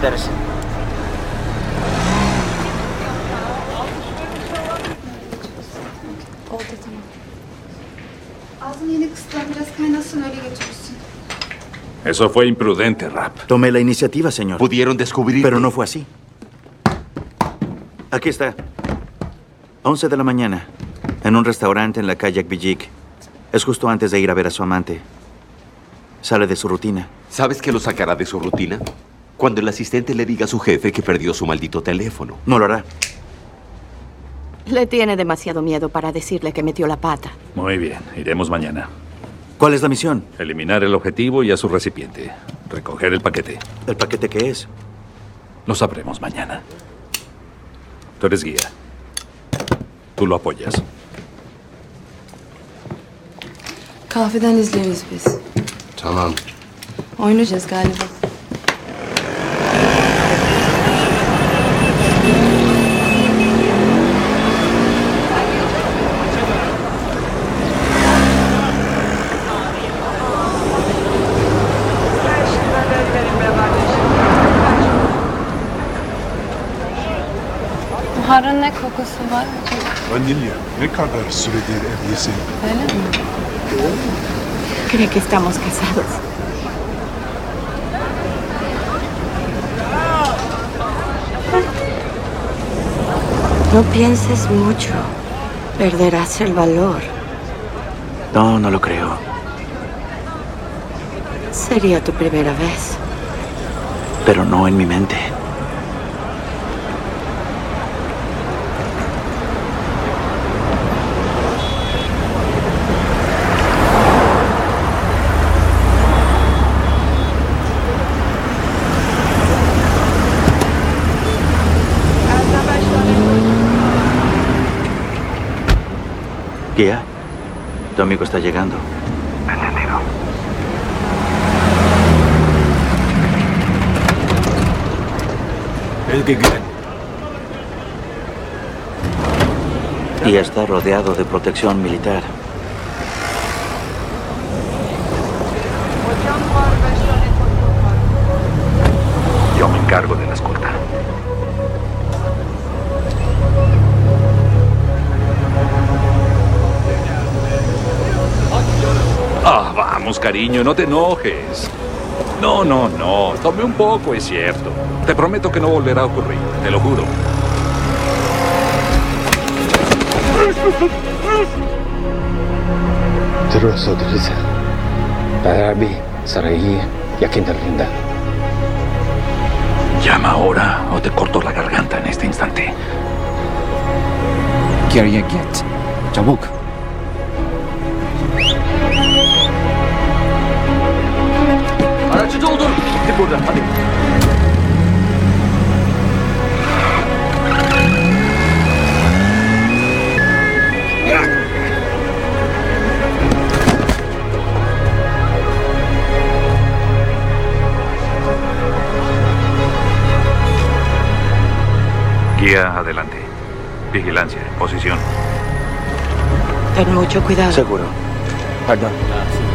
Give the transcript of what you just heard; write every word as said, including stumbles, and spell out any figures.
ederiz. Oldu tamam. Ağzını yeni kıstılar, biraz kaynasın öyle götürürsün. Eso fue imprudente, Rap. Tomé la iniciativa, señor. Pudieron descubrir. Pero no fue así. Aquí está. once de la mañana. En un restaurante en la calle Akbijik. Es justo antes de ir a ver a su amante. Sale de su rutina. ¿Sabes qué lo sacará de su rutina? Cuando el asistente le diga a su jefe que perdió su maldito teléfono. No lo hará. Le tiene demasiado miedo para decirle que metió la pata. Muy bien, iremos mañana. ¿Cuál es la misión? Eliminar el objetivo y a su recipiente. Recoger el paquete. ¿El paquete qué es? Lo sabremos mañana. Tú eres guía. Tú lo apoyas. Kahveden izleriz biz. Tamam. Oynayacağız galiba. Buharın ne kokusu var acaba? Vanilya. Ne kadar süredir evlisin? Öyle mi? Cree que estamos casados. No pienses mucho. Perderás el valor. No, no lo creo. Sería tu primera vez. Pero no en mi mente. Guía, tu amigo está llegando. Entendido. El que quieren. Y está rodeado de protección militar. Yo me encargo de la escolta. Ah, vamos, cariño, no te enojes. No, no, no. Tomé un poco, es cierto. Te prometo que no volverá a ocurrir, te lo juro. Terus saudara. Barabi, Sarayi, yakin terlinda. Llama ahora o te corto la garganta en este instante. Geriye git. Çabuk. Aracı doldur. Git buradan hadi. Guía adelante. Vigilancia, posición. Ten mucho cuidado. Seguro. Pardon.